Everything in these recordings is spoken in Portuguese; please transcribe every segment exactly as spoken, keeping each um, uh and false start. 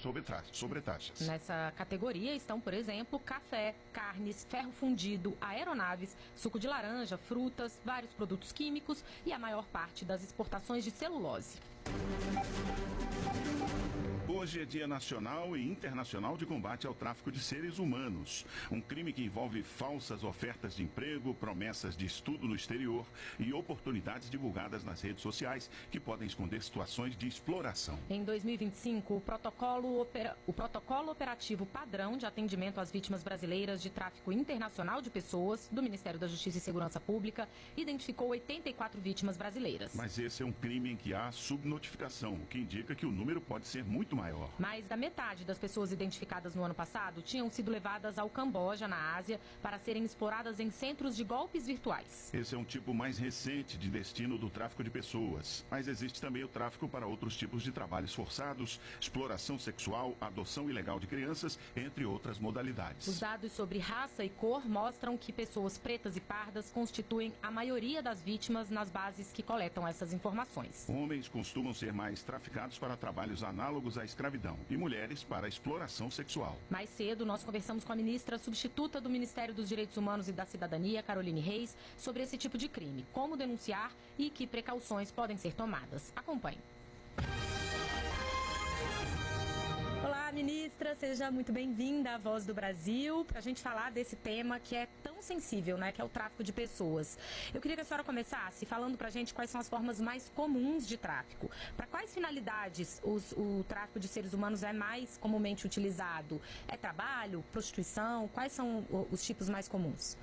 sobretaxas. Nessa categoria estão, por exemplo, café, carnes, ferro fundido, aeronaves, suco de laranja, frutas, vários produtos químicos e a maior parte das exportações de celulose. Hoje é Dia Nacional e Internacional de Combate ao Tráfico de Seres Humanos. Um crime que envolve falsas ofertas de emprego, promessas de estudo no exterior e oportunidades divulgadas nas redes sociais que podem esconder situações de exploração. Em dois mil e vinte e cinco, o protocolo, opera... o protocolo operativo padrão de atendimento às vítimas brasileiras de tráfico internacional de pessoas do Ministério da Justiça e Segurança Pública identificou oitenta e quatro vítimas brasileiras. Mas esse é um crime em que há subnotificação, o que indica que o número pode ser muito maior. Mais da metade das pessoas identificadas no ano passado tinham sido levadas ao Camboja, na Ásia, para serem exploradas em centros de golpes virtuais. Esse é um tipo mais recente de destino do tráfico de pessoas. Mas existe também o tráfico para outros tipos de trabalhos forçados, exploração sexual, adoção ilegal de crianças, entre outras modalidades. Os dados sobre raça e cor mostram que pessoas pretas e pardas constituem a maioria das vítimas nas bases que coletam essas informações. Homens costumam ser mais traficados para trabalhos análogos à escravidão e mulheres para a exploração sexual. Mais cedo, nós conversamos com a ministra substituta do Ministério dos Direitos Humanos e da Cidadania, Caroline Reis, sobre esse tipo de crime, como denunciar e que precauções podem ser tomadas. Acompanhe. Olá, ministra, seja muito bem-vinda à Voz do Brasil, para a gente falar desse tema que é tão sensível, né, que é o tráfico de pessoas. Eu queria que a senhora começasse falando para a gente quais são as formas mais comuns de tráfico. Para quais finalidades os, o tráfico de seres humanos é mais comumente utilizado? É trabalho, prostituição? Quais são os tipos mais comuns?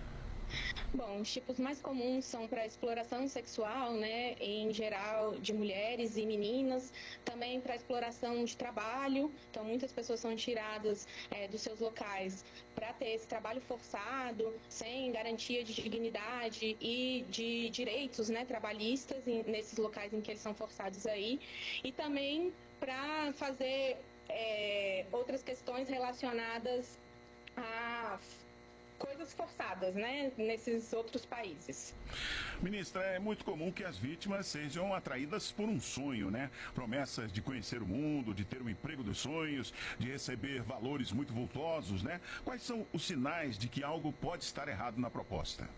Bom, os tipos mais comuns são para exploração sexual, né, em geral de mulheres e meninas, também para exploração de trabalho. Então muitas pessoas são tiradas é, dos seus locais para ter esse trabalho forçado, sem garantia de dignidade e de direitos, né, trabalhistas em, nesses locais em que eles são forçados aí, e também para fazer é, outras questões relacionadas a coisas forçadas, né, nesses outros países. Ministra, é muito comum que as vítimas sejam atraídas por um sonho, né? Promessas de conhecer o mundo, de ter um emprego dos sonhos, de receber valores muito vultosos, né? Quais são os sinais de que algo pode estar errado na proposta?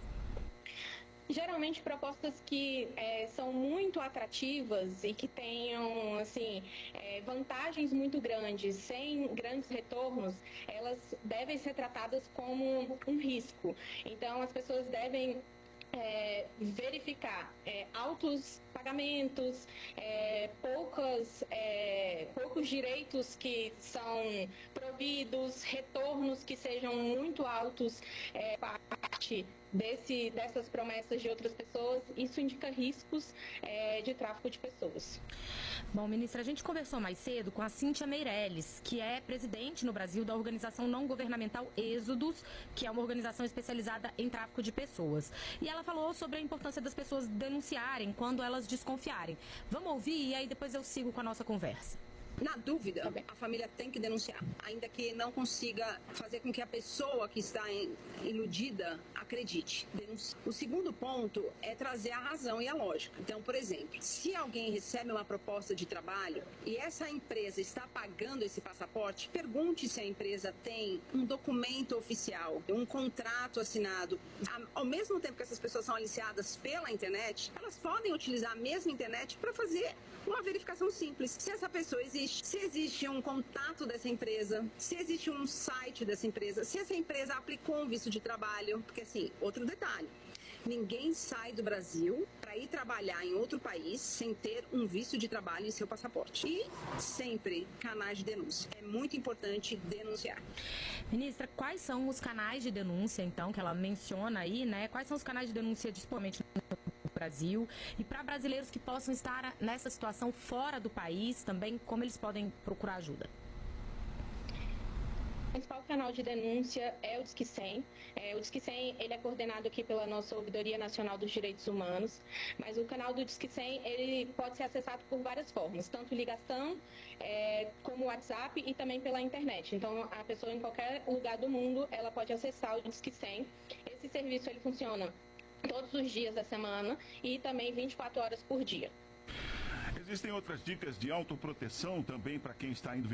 Geralmente propostas que é, são muito atrativas e que tenham assim, é, vantagens muito grandes, sem grandes retornos, elas devem ser tratadas como um risco. Então as pessoas devem É, verificar é, altos pagamentos, é, poucas, é, poucos direitos que são providos, retornos que sejam muito altos, é, parte desse, dessas promessas de outras pessoas. Isso indica riscos é, de tráfico de pessoas. Bom, ministra, a gente conversou mais cedo com a Cíntia Meirelles, que é presidente no Brasil da organização não governamental Êxodos, que é uma organização especializada em tráfico de pessoas. E ela falou sobre a importância das pessoas denunciarem quando elas desconfiarem. Vamos ouvir e aí depois eu sigo com a nossa conversa. Na dúvida, a família tem que denunciar, ainda que não consiga fazer com que a pessoa que está iludida acredite. Denuncie. O segundo ponto é trazer a razão e a lógica. Então, por exemplo, se alguém recebe uma proposta de trabalho e essa empresa está pagando esse passaporte, pergunte se a empresa tem um documento oficial, um contrato assinado. Ao mesmo tempo que essas pessoas são aliciadas pela internet, elas podem utilizar a mesma internet para fazer uma verificação simples. Se essa pessoa existe, se existe um contato dessa empresa, se existe um site dessa empresa, se essa empresa aplicou um visto de trabalho, porque assim, outro detalhe, ninguém sai do Brasil para ir trabalhar em outro país sem ter um visto de trabalho em seu passaporte. E sempre canais de denúncia. É muito importante denunciar. Ministra, quais são os canais de denúncia, então, que ela menciona aí, né? Quais são os canais de denúncia disponíveis no Brasil? E para brasileiros que possam estar nessa situação fora do país, também, como eles podem procurar ajuda? O principal canal de denúncia é o Disque cem. É, o Disque cem ele é coordenado aqui pela nossa Ouvidoria Nacional dos Direitos Humanos, mas o canal do Disque cem ele pode ser acessado por várias formas, tanto ligação, é, como WhatsApp e também pela internet. Então, a pessoa em qualquer lugar do mundo, ela pode acessar o Disque cem. Esse serviço ele funciona todos os dias da semana e também vinte e quatro horas por dia. Existem outras dicas de autoproteção também para quem está indo